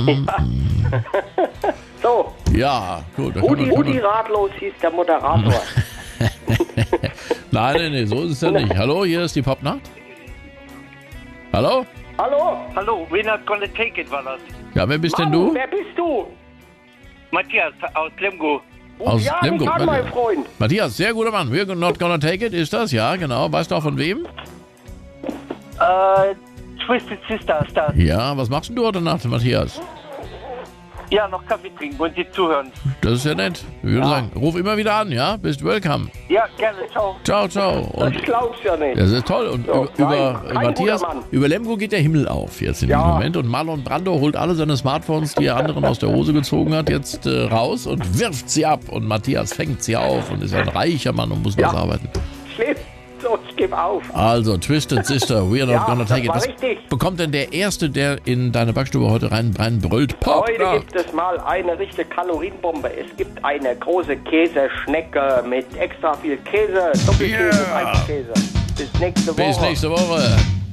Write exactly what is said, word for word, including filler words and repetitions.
Mm, Ja. mm. So, Ja, gut. da können Rudi, wir- können Rudi Ratlos hieß der Moderator. wir- Nein, nein, nein, so ist es ja nicht. Hallo, hier ist die Popnacht. Hallo? Hallo? Hallo, we're not gonna take it, war das. Ja, wer bist Mann, denn du? wer bist du? Matthias aus Lemgo. Ruf Aus ja Lemgo, nicht an, mein Matthias. Freund. Matthias, sehr guter Mann. We're not gonna take it, ist das? Ja, genau. Weißt du auch von wem? Äh, Twisted Sister ist das. Ja, was machst denn du heute Nacht, Matthias? Ja, noch Kaffee trinken und Sie zuhören. Das ist ja nett. Ich würde sagen, ruf immer wieder an, ja? Bist welcome. Ja, gerne, ciao. Ciao, ciao. Das Und glaubst du ja nicht. das ist toll. Und Ja, über, über kein Matthias, guter Mann. über Lemgo geht der Himmel auf jetzt in Ja. diesem Moment. Und Marlon Brando holt alle seine Smartphones, die er anderen aus der Hose gezogen hat, jetzt äh, raus und wirft sie ab. Und Matthias fängt sie auf und ist ein reicher Mann und muss Ja. was arbeiten. Schlimm. So, ich gebe auf. Also, Twisted Sister, we're not Ja, gonna das take it. war Was richtig. bekommt denn der Erste, der in deine Backstube heute rein, rein brüllt? Heute Popnacht. gibt es mal eine richtige Kalorienbombe. Es gibt eine große Käseschnecke mit extra viel Käse, Doppelkäse, Yeah. Einzelkäse. Bis nächste Woche. Bis nächste Woche.